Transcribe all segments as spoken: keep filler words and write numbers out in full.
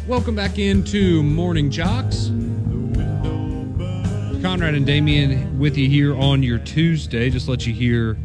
Welcome back into Morning Jocks. Conrad and Damian with you here on your Tuesday. Just let you hear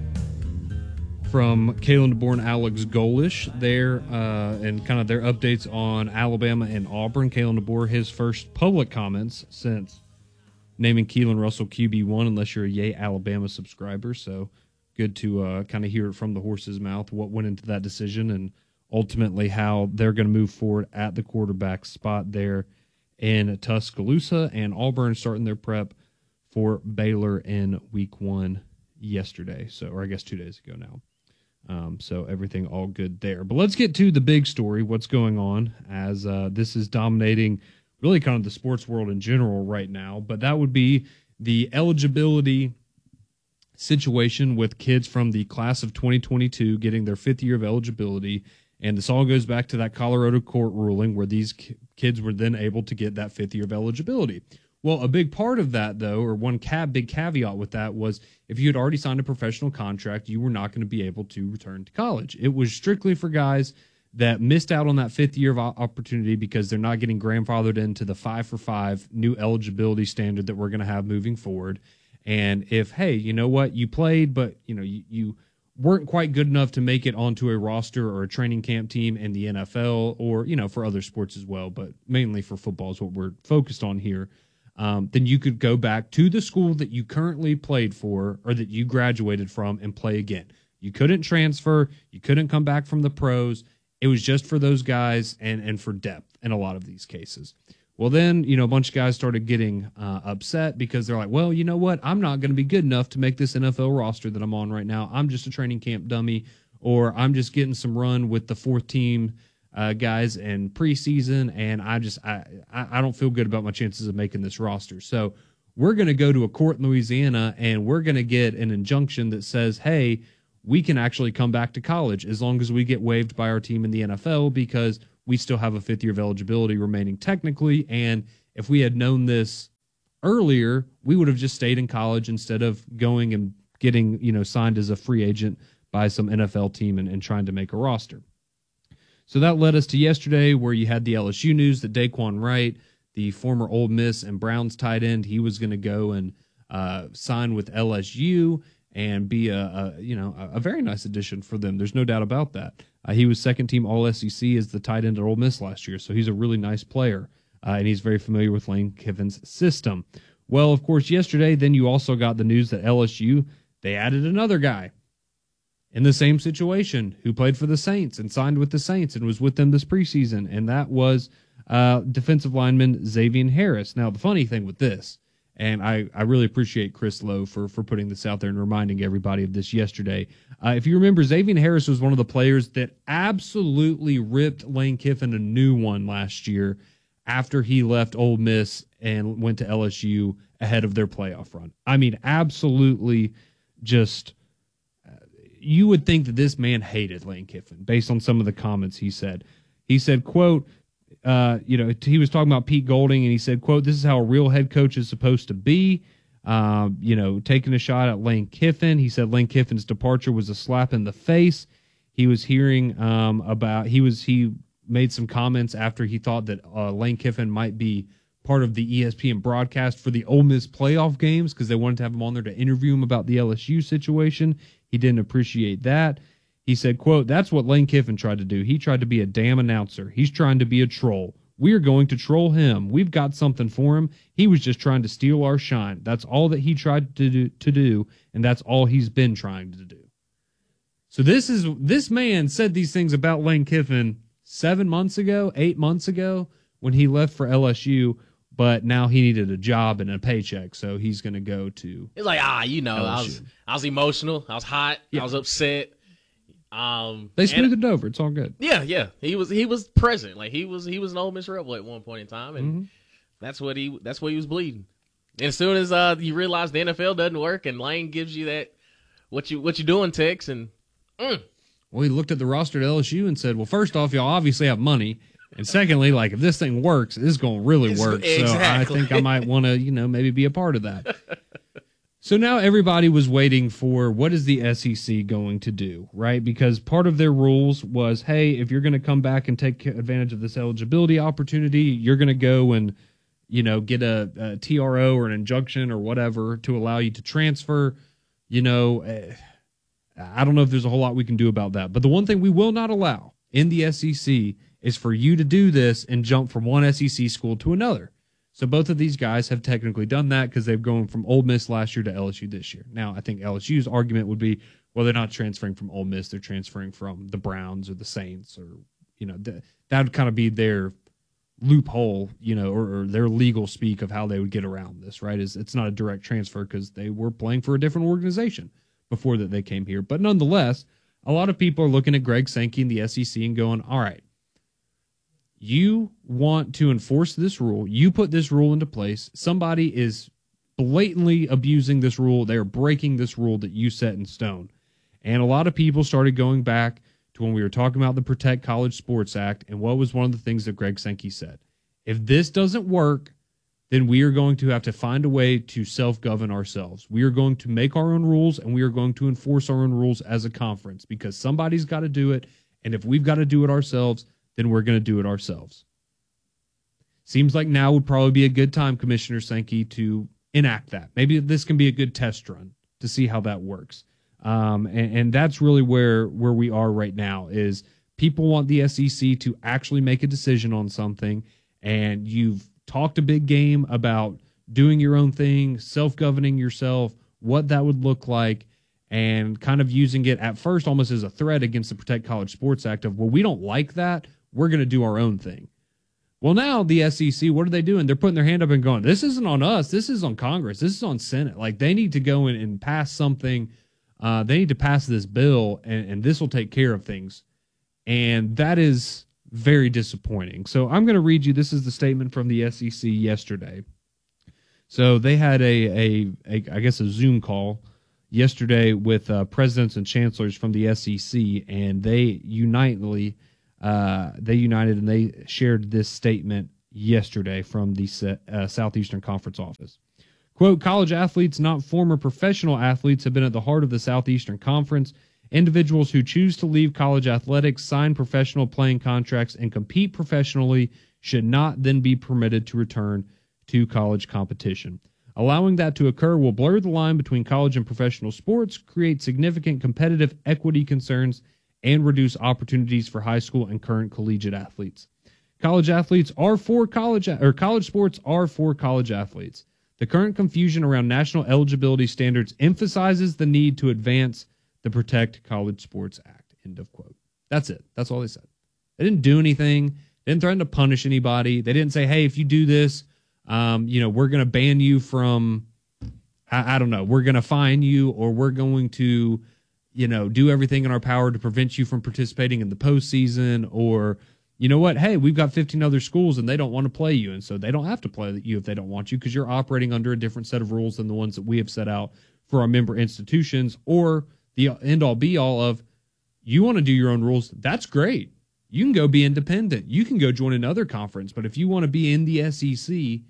from Kalen DeBoer and Alex Golish there uh, and kind of their updates on Alabama and Auburn. Kalen DeBoer, his first public comments since naming Keelan Russell Q B one, unless you're a Yay Alabama subscriber. So good to uh, kind of hear it from the horse's mouth, what went into that decision and ultimately how they're going to move forward at the quarterback spot there in Tuscaloosa, and Auburn starting their prep for Baylor in week one yesterday. So, or I guess two days ago now. Um, so everything all good there. But let's get to the big story, what's going on, as uh, this is dominating really kind of the sports world in general right now. But that would be the eligibility situation with kids from the class of twenty twenty-two getting their fifth year of eligibility. And this all goes back to that Colorado court ruling where these ki- kids were then able to get that fifth year of eligibility. Well, a big part of that, though, or one ca- big caveat with that was if you had already signed a professional contract, you were not going to be able to return to college. It was strictly for guys that missed out on that fifth year of opportunity because they're not getting grandfathered into the five for five new eligibility standard that we're going to have moving forward. And if, hey, you know what, you played, but you know you, you weren't quite good enough to make it onto a roster or a training camp team in the N F L or, you know, for other sports as well, but mainly for football is what we're focused on here. Um, then you could go back to the school that you currently played for or that you graduated from and play again. You couldn't transfer. You couldn't come back from the pros. It was just for those guys and, and for depth in a lot of these cases. Well, then, you know, a bunch of guys started getting uh, upset because they're like, well, you know what? I'm not going to be good enough to make this N F L roster that I'm on right now. I'm just a training camp dummy, or I'm just getting some run with the fourth team uh, guys in preseason, and I just I, I don't feel good about my chances of making this roster. So we're going to go to a court in Louisiana, and we're going to get an injunction that says, hey, we can actually come back to college as long as we get waived by our team in the N F L because we still have a fifth year of eligibility remaining technically. And if we had known this earlier, we would have just stayed in college instead of going and getting, you know, signed as a free agent by some N F L team and, and trying to make a roster. So that led us to yesterday where you had the L S U news that Daquan Wright, the former Ole Miss and Browns tight end, he was going to go and uh, sign with L S U and be a, a you know a, a very nice addition for them. There's no doubt about that. Uh, he was second team All S E C as the tight end at Ole Miss last year, so he's a really nice player, uh, and he's very familiar with Lane Kiffin's system. Well, of course, yesterday, then you also got the news that L S U, they added another guy in the same situation who played for the Saints and signed with the Saints and was with them this preseason, and that was uh, defensive lineman Xavier Harris. Now, the funny thing with this, and I, I really appreciate Chris Lowe for, for putting this out there and reminding everybody of this yesterday. Uh, if you remember, Xavier Harris was one of the players that absolutely ripped Lane Kiffin a new one last year after he left Ole Miss and went to L S U ahead of their playoff run. I mean, absolutely just uh, you would think that this man hated Lane Kiffin based on some of the comments he said. He said, quote, Uh, you know, he was talking about Pete Golding, and he said, quote, this is how a real head coach is supposed to be, um, you know, taking a shot at Lane Kiffin. He said Lane Kiffin's departure was a slap in the face. He was hearing um, about, he was, he made some comments after he thought that uh, Lane Kiffin might be part of the E S P N broadcast for the Ole Miss playoff games because they wanted to have him on there to interview him about the L S U situation. He didn't appreciate that. He said, quote, that's what Lane Kiffin tried to do. He tried to be a damn announcer. He's trying to be a troll. We're going to troll him. We've got something for him. He was just trying to steal our shine. That's all that he tried to do, to do, and that's all he's been trying to do. So this is this man said these things about Lane Kiffin seven months ago, eight months ago when he left for L S U, but now he needed a job and a paycheck, so he's going to go to It's like, ah, you know, L S U. I was I was emotional. I was hot. Yeah. I was upset. Um, They smoothed and, it over. It's all good. Yeah, yeah. He was he was present. Like he was he was an Ole Miss Rebel at one point in time, and Mm-hmm. that's what he that's what he was bleeding. And as soon as uh you realize the N F L doesn't work, and Lane gives you that what you what you doing, Tex, and mm. Well, he looked at the roster at L S U and said, well, first off, y'all obviously have money. And secondly, like, if this thing works, this is going to really It's- work. exactly. So I think I might want to, you know, maybe be a part of that. So now everybody was waiting for what is the S E C going to do, right? Because part of their rules was, hey, if you're going to come back and take advantage of this eligibility opportunity, you're going to go and, you know, get a, a T R O or an injunction or whatever to allow you to transfer. You know, eh, I don't know if there's a whole lot we can do about that. But the one thing we will not allow in the S E C is for you to do this and jump from one S E C school to another. So both of these guys have technically done that because they've gone from Ole Miss last year to L S U this year. Now, I think L S U's argument would be, well, they're not transferring from Ole Miss. They're transferring from the Browns or the Saints, or, you know, th- that would kind of be their loophole, you know, or, or their legal speak of how they would get around this, right? Is it's not a direct transfer because they were playing for a different organization before that they came here. But nonetheless, a lot of people are looking at Greg Sankey and the S E C and going, all right, you want to enforce this rule. You put this rule into place. Somebody is blatantly abusing this rule. They are breaking this rule that you set in stone. And a lot of people started going back to when we were talking about the Protect College Sports Act, and what was one of the things that Greg Sankey said? If this doesn't work, then we are going to have to find a way to self-govern ourselves. We are going to make our own rules, and we are going to enforce our own rules as a conference, because somebody's got to do it, and if we've got to do it ourselves, then we're going to do it ourselves. Seems like now would probably be a good time, Commissioner Sankey, to enact that. Maybe this can be a good test run to see how that works. Um, and, and that's really where, where we are right now, is people want the S E C to actually make a decision on something, and you've talked a big game about doing your own thing, self-governing yourself, what that would look like, and kind of using it at first almost as a threat against the Protect College Sports Act of, well, we don't like that. We're going to do our own thing. Well, now the S E C, what are they doing? They're putting their hand up and going, this isn't on us. This is on Congress. This is on Senate. Like, they need to go in and pass something. Uh, they need to pass this bill, and, and this will take care of things. And that is very disappointing. So I'm going to read you. This is the statement from the S E C yesterday. So they had a, a, a I guess, a Zoom call yesterday with uh, presidents and chancellors from the S E C, and they unitedly uh, they united and they shared this statement yesterday from the uh, Southeastern Conference office. Quote, college athletes, not former professional athletes, have been at the heart of the Southeastern Conference. Individuals who choose to leave college athletics, sign professional playing contracts, and compete professionally should not then be permitted to return to college competition. Allowing that to occur will blur the line between college and professional sports, create significant competitive equity concerns, and reduce opportunities for high school and current collegiate athletes. College athletes are for college, or college sports are for college athletes. The current confusion around national eligibility standards emphasizes the need to advance the Protect College Sports Act. End of quote. That's it. That's all they said. They didn't do anything. They didn't threaten to punish anybody. They didn't say, hey, if you do this, um, you know, we're going to ban you from, I, I don't know, we're going to fine you, or we're going to, you know, do everything in our power to prevent you from participating in the postseason, or, you know what, hey, we've got fifteen other schools and they don't want to play you, and so they don't have to play you if they don't want you, because you're operating under a different set of rules than the ones that we have set out for our member institutions. Or the end-all be-all of, you want to do your own rules, that's great. You can go be independent. You can go join another conference. But if you want to be in the S E C,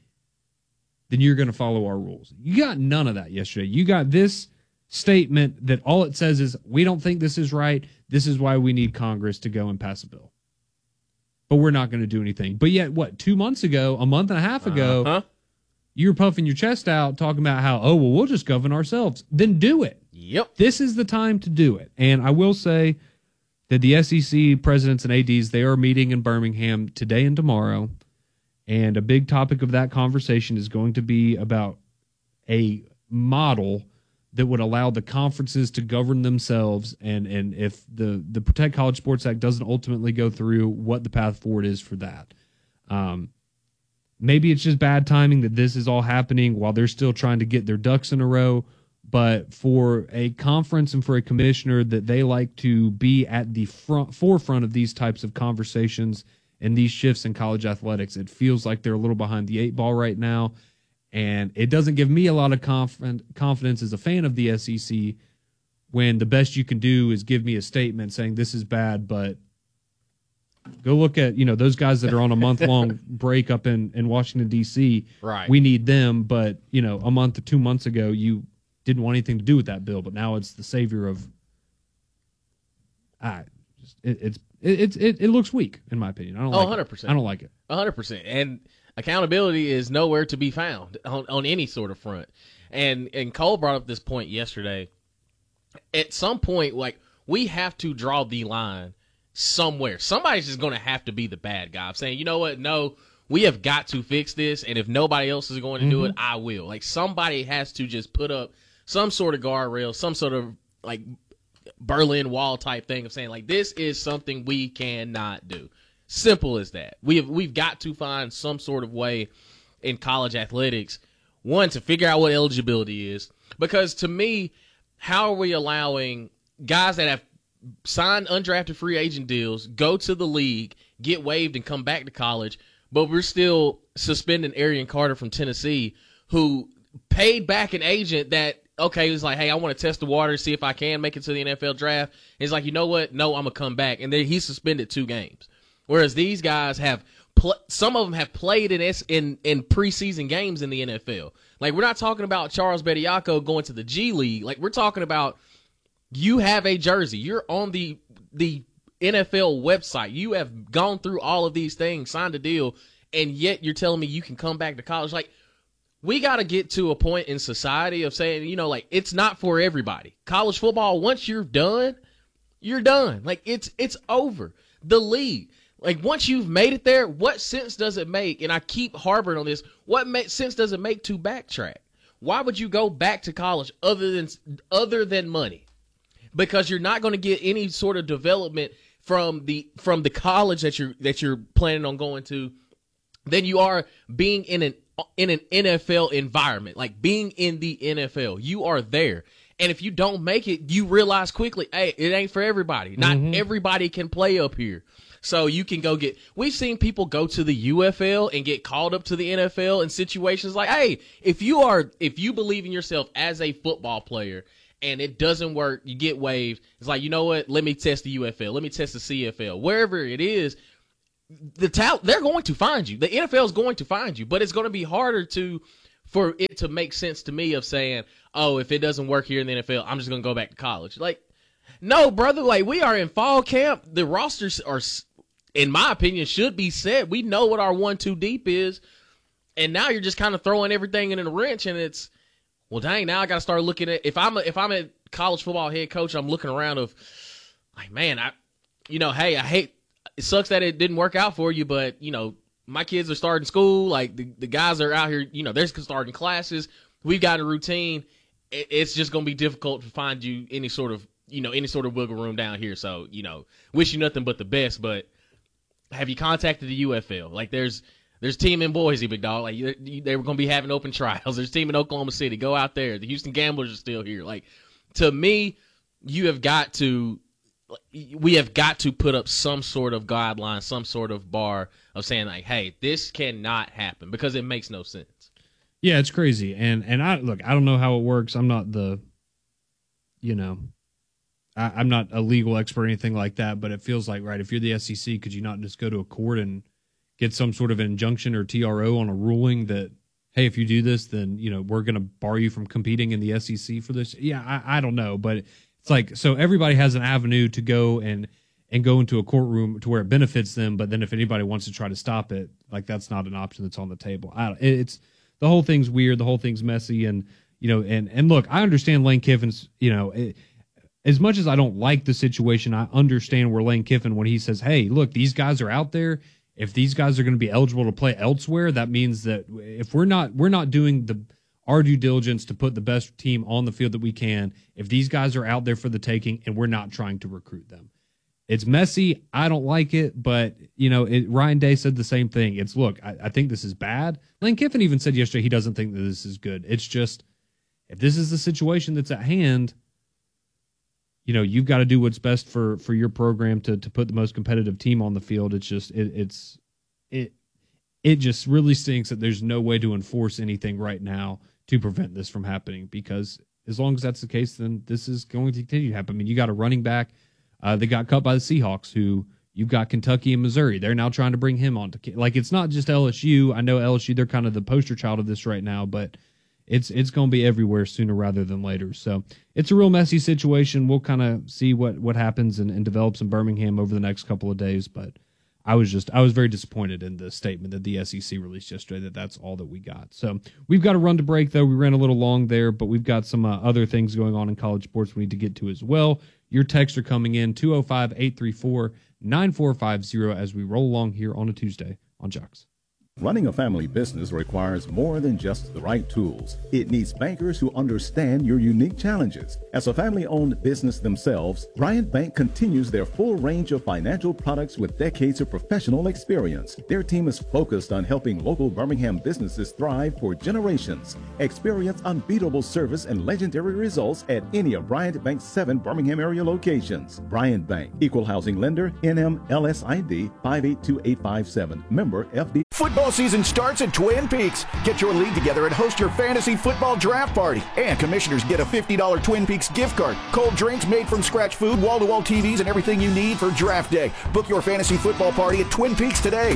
then you're going to follow our rules. You got none of that yesterday. You got this statement that all it says is, we don't think this is right. This is why we need Congress to go and pass a bill. But we're not going to do anything. But yet, what, two months ago, a month and a half ago, uh-huh. you were puffing your chest out talking about how, oh, well, we'll just govern ourselves. Then do it. Yep. This is the time to do it. And I will say that the S E C presidents and A Ds, they are meeting in Birmingham today and tomorrow. And a big topic of that conversation is going to be about a model that would allow the conferences to govern themselves. And, and if the, the Protect College Sports Act doesn't ultimately go through, what the path forward is for that. Um, maybe it's just bad timing that this is all happening while they're still trying to get their ducks in a row. But for a conference and for a commissioner that they like to be at the front forefront of these types of conversations and these shifts in college athletics, it feels like they're a little behind the eight ball right now. And it doesn't give me a lot of conf- confidence as a fan of the S E C when the best you can do is give me a statement saying this is bad. But go look at, you know, those guys that are on a month-long break up in, in Washington, D C. Right. We need them. But, you know, a month or two months ago, you didn't want anything to do with that bill, but now it's the savior of. I just it, it's it, it it looks weak in my opinion. I don't. Oh, like one hundred percent. It. I don't like it. one hundred percent. And accountability is nowhere to be found on, on any sort of front. And and Cole brought up this point yesterday. At some point, like, we have to draw the line somewhere. Somebody's just going to have to be the bad guy. I'm saying, you know what? No, we have got to fix this. And if nobody else is going to mm-hmm. do it, I will. Like, somebody has to just put up some sort of guardrail, some sort of, like, Berlin Wall type thing of saying, like, this is something we cannot do. Simple as that. We have, we've got to find some sort of way in college athletics, one, to figure out what eligibility is. Because to me, how are we allowing guys that have signed undrafted free agent deals, go to the league, get waived, and come back to college, but we're still suspending Arian Carter from Tennessee, who paid back an agent that, okay, he was like, hey, I want to test the water, see if I can make it to the N F L draft. And he's like, you know what? No, I'm going to come back. And then he suspended two games. Whereas these guys have pl- some of them have played in, S- in in preseason games in the N F L. Like, we're not talking about Charles Bediako going to the G League. Like, we're talking about you have a jersey. You're on the the N F L website. You have gone through all of these things, signed a deal, and yet you're telling me you can come back to college. Like, we got to get to a point in society of saying, you know, like, it's not for everybody. College football, once you're done, you're done. Like, it's it's over. The league. Like, once you've made it there, what sense does it make? And I keep harboring on this. What ma- sense does it make to backtrack? Why would you go back to college other than other than money? Because you're not going to get any sort of development from the from the college that you're that you're planning on going to than you are being in an in an N F L environment. Like, being in the N F L, you are there. And if you don't make it, you realize quickly, hey, it ain't for everybody. Not mm-hmm. everybody can play up here. So you can go get – we've seen people go to the U F L and get called up to the N F L in situations like, hey, if you are – if you believe in yourself as a football player and it doesn't work, you get waived. It's like, you know what? Let me test the U F L. Let me test the C F L. Wherever it is, the talent, they're going to find you. The N F L is going to find you, but it's going to be harder to for it to make sense to me of saying, oh, if it doesn't work here in the N F L, I'm just going to go back to college. Like, no, brother. Like, we are in fall camp. The rosters are – in my opinion, should be set. We know what our one, two deep is. And now you're just kind of throwing everything in a wrench, and it's, well, dang, now I got to start looking at, if I'm a, if I'm a college football head coach, I'm looking around of, like, man, I, you know, hey, I hate, it sucks that it didn't work out for you, but, you know, my kids are starting school. Like, the, the guys are out here, you know, they're starting classes. We've got a routine. It, it's just going to be difficult to find you any sort of, you know, any sort of wiggle room down here. So, you know, wish you nothing but the best, but have you contacted the U F L? Like, there's there's team in Boise, big dog. Like, you, you, they were going to be having open trials. There's team in Oklahoma City. Go out there. The Houston Gamblers are still here. Like, to me, you have got to we have got to put up some sort of guideline, some sort of bar of saying, like, hey, this cannot happen, because it makes no sense. Yeah, it's crazy. And and I look, I don't know how it works. I'm not the, you know, I, I'm not a legal expert or anything like that, but it feels like, right, if you're the S E C, could you not just go to a court and get some sort of injunction or T R O on a ruling that, hey, if you do this, then, you know, we're going to bar you from competing in the S E C for this? Yeah, I, I don't know, but it's like, so everybody has an avenue to go and and go into a courtroom to where it benefits them, but then if anybody wants to try to stop it, like, that's not an option that's on the table. I don't, it's the whole thing's weird, the whole thing's messy, and, you know, and and look, I understand Lane Kiffin's, you know, it, as much as I don't like the situation, I understand where Lane Kiffin, when he says, hey, look, these guys are out there. If these guys are going to be eligible to play elsewhere, that means that if we're not we're not doing the our due diligence to put the best team on the field that we can, if these guys are out there for the taking and we're not trying to recruit them. It's messy. I don't like it, but, you know, it, Ryan Day said the same thing. It's, look, I, I think this is bad. Lane Kiffin even said yesterday he doesn't think that this is good. It's just, if this is the situation that's at hand, you know, you've got to do what's best for, for your program to to put the most competitive team on the field. It's just, it, it's, it, it just really stinks that there's no way to enforce anything right now to prevent this from happening, because as long as that's the case, then this is going to continue to happen. I mean, you got a running back uh, that got cut by the Seahawks, who you've got Kentucky and Missouri. They're now trying to bring him on to, like, it's not just L S U. I know L S U, they're kind of the poster child of this right now, but it's it's going to be everywhere sooner rather than later. So it's a real messy situation. We'll kind of see what what happens and, and develops in Birmingham over the next couple of days. But I was just I was very disappointed in the statement that the S E C released yesterday that that's all that we got. So we've got to run to break, though. We ran a little long there, but we've got some uh, other things going on in college sports we need to get to as well. Your texts are coming in, two oh five, eight three four, nine four five zero, as we roll along here on a Tuesday on Jocks. Running a family business requires more than just the right tools. It needs bankers who understand your unique challenges. As a family-owned business themselves, Bryant Bank continues their full range of financial products with decades of professional experience. Their team is focused on helping local Birmingham businesses thrive for generations. Experience unbeatable service and legendary results at any of Bryant Bank's seven Birmingham area locations. Bryant Bank, Equal Housing Lender, N M L S I D five eight two eight five seven, member F D. Football season starts at Twin Peaks. Get your league together and host your fantasy football draft party. And commissioners get a fifty dollars Twin Peaks gift card, cold drinks, made from scratch food, wall-to-wall T Vs, and everything you need for draft day. Book your fantasy football party at Twin Peaks today.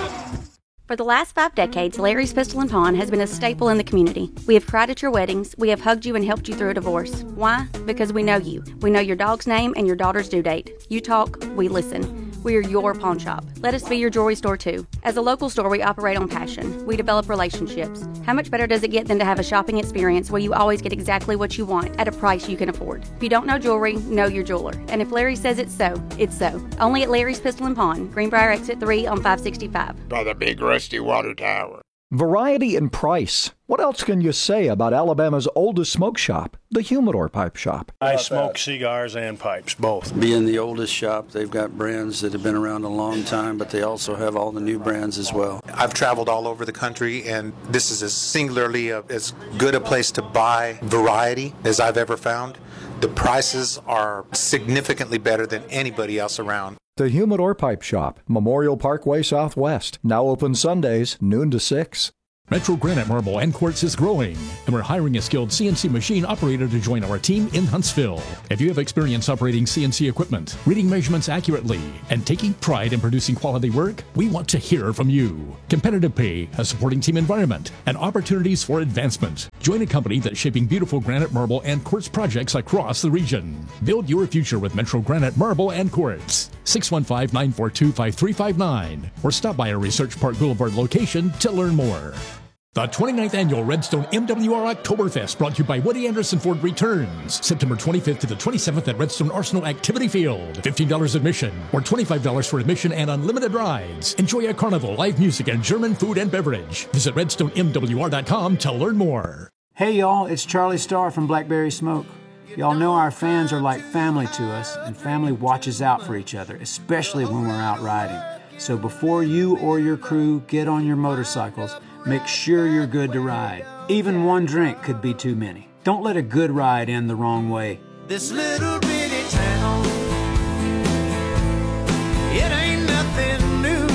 For the last five decades, Larry's Pistol and Pawn has been a staple in the community. We have cried at your weddings. We have hugged you and helped you through a divorce. Why? Because we know you. We know your dog's name and your daughter's due date. You talk, we listen. We are your pawn shop. Let us be your jewelry store too. As a local store, we operate on passion. We develop relationships. How much better does it get than to have a shopping experience where you always get exactly what you want at a price you can afford? If you don't know jewelry, know your jeweler. And if Larry says it's so, it's so. Only at Larry's Pistol and Pawn, Greenbrier Exit three on five sixty-five. By the big rusty water tower. Variety and price. What else can you say about Alabama's oldest smoke shop, the Humidor Pipe Shop? I smoke cigars and pipes, both. Being the oldest shop, they've got brands that have been around a long time, but they also have all the new brands as well. I've traveled all over the country, and this is as singularly a, as good a place to buy variety as I've ever found. The prices are significantly better than anybody else around. The Humidor Pipe Shop, Memorial Parkway Southwest. Now open Sundays, noon to six. Metro Granite Marble and Quartz is growing, and we're hiring a skilled C N C machine operator to join our team in Huntsville. If you have experience operating C N C equipment, reading measurements accurately, and taking pride in producing quality work, we want to hear from you. Competitive pay, a supporting team environment, and opportunities for advancement. Join a company that's shaping beautiful granite, marble, and quartz projects across the region. Build your future with Metro Granite Marble and Quartz. six one five, nine four two, five three five nine or stop by our Research Park Boulevard location to learn more. The twenty-ninth Annual Redstone M W R Oktoberfest, brought to you by Woody Anderson Ford, returns September twenty-fifth to the twenty-seventh at Redstone Arsenal Activity Field. fifteen dollars admission or twenty-five dollars for admission and unlimited rides. Enjoy a carnival, live music, and German food and beverage. Visit redstone m w r dot com to learn more. Hey y'all, it's Charlie Starr from Blackberry Smoke. Y'all know our fans are like family to us, and family watches out for each other, especially when we're out riding. So before you or your crew get on your motorcycles, make sure you're good to ride. Even one drink could be too many. Don't let a good ride end the wrong way. This little bitty town, it ain't nothing new.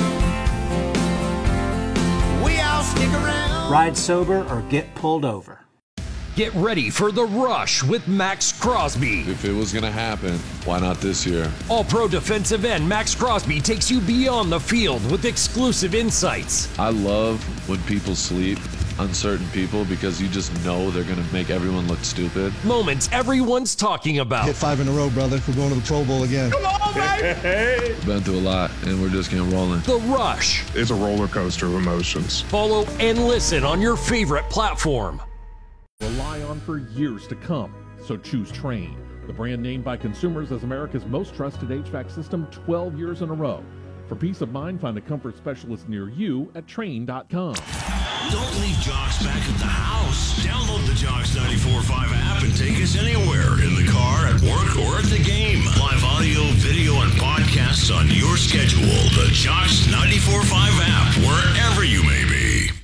We all stick around. Ride sober or get pulled over. Get ready for The Rush with Max Crosby. If it was going to happen, why not this year? All-pro defensive end Max Crosby takes you beyond the field with exclusive insights. I love when people sleep, uncertain people, because you just know they're going to make everyone look stupid. Moments everyone's talking about. Hit five in a row, brother. We're going to the Pro Bowl again. Come on, baby! Been through a lot, and we're just getting rolling. The Rush. It's a roller coaster of emotions. Follow and listen on your favorite platform. Rely on for years to come, so choose Trane, the brand named by consumers as America's most trusted H V A C system twelve years in a row. For peace of mind, find a comfort specialist near you at Trane dot com. Don't leave Jocks back at the house. Download the Jocks ninety-four point five app and take us anywhere, in the car, at work, or at the game. Live audio, video, and podcasts on your schedule. The Jocks ninety-four point five app, wherever you may be.